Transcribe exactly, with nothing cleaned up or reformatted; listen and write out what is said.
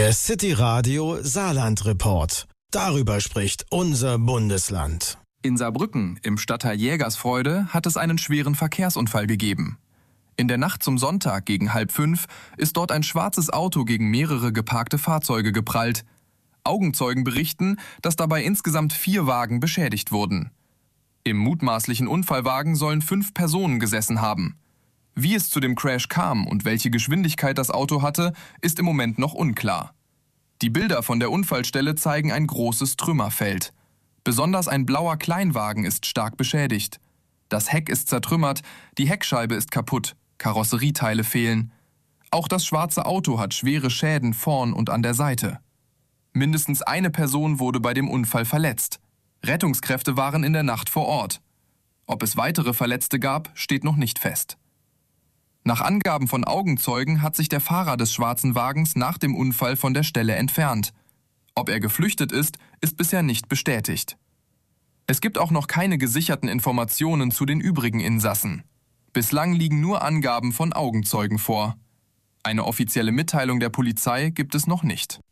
Der City Radio Saarland Report. Darüber spricht unser Bundesland. In Saarbrücken, im Stadtteil Jägersfreude, hat es einen schweren Verkehrsunfall gegeben. In der Nacht zum Sonntag gegen halb fünf ist dort ein schwarzes Auto gegen mehrere geparkte Fahrzeuge geprallt. Augenzeugen berichten, dass dabei insgesamt vier Wagen beschädigt wurden. Im mutmaßlichen Unfallwagen sollen fünf Personen gesessen haben. Wie es zu dem Crash kam und welche Geschwindigkeit das Auto hatte, ist im Moment noch unklar. Die Bilder von der Unfallstelle zeigen ein großes Trümmerfeld. Besonders ein blauer Kleinwagen ist stark beschädigt. Das Heck ist zertrümmert, die Heckscheibe ist kaputt, Karosserieteile fehlen. Auch das schwarze Auto hat schwere Schäden vorn und an der Seite. Mindestens eine Person wurde bei dem Unfall verletzt. Rettungskräfte waren in der Nacht vor Ort. Ob es weitere Verletzte gab, steht noch nicht fest. Nach Angaben von Augenzeugen hat sich der Fahrer des schwarzen Wagens nach dem Unfall von der Stelle entfernt. Ob er geflüchtet ist, ist bisher nicht bestätigt. Es gibt auch noch keine gesicherten Informationen zu den übrigen Insassen. Bislang liegen nur Angaben von Augenzeugen vor. Eine offizielle Mitteilung der Polizei gibt es noch nicht.